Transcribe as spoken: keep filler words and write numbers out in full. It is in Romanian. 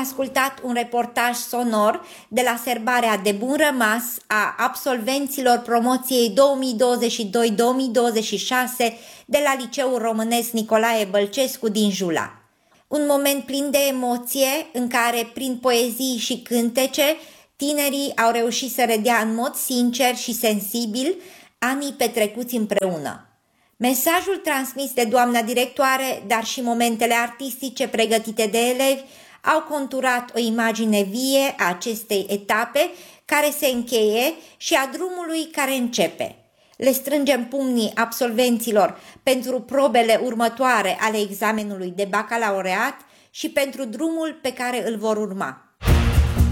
ascultat un reportaj sonor de la serbarea de bun rămas a absolvenților promoției două mii douăzeci și doi două mii douăzeci și șase de la Liceul Românesc Nicolae Bălcescu din Jula. Un moment plin de emoție în care, prin poezii și cântece, tinerii au reușit să redea în mod sincer și sensibil anii petrecuți împreună. Mesajul transmis de doamna directoare, dar și momentele artistice pregătite de elevi, au conturat o imagine vie a acestei etape care se încheie și a drumului care începe. Le strângem pumnii absolvenților pentru probele următoare ale examenului de bacalaureat și pentru drumul pe care îl vor urma.